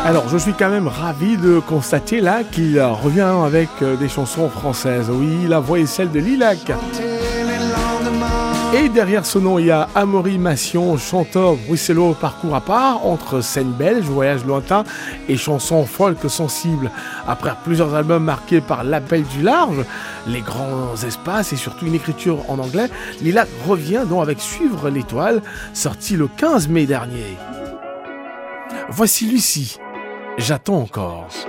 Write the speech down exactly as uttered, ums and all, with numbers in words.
Alors, je suis quand même ravi de constater là qu'il revient avec des chansons françaises. Oui, la voix est celle de Lilac. Et derrière ce nom, il y a Amaury Massion, chanteur bruxellois au parcours à part, entre scène belge, voyage lointain et chansons folk sensibles. Après plusieurs albums marqués par l'appel du large, les grands espaces et surtout une écriture en anglais, Lilac revient donc avec Suivre l'étoile, sorti le quinze mai dernier. Voici Lucie, j'attends encore.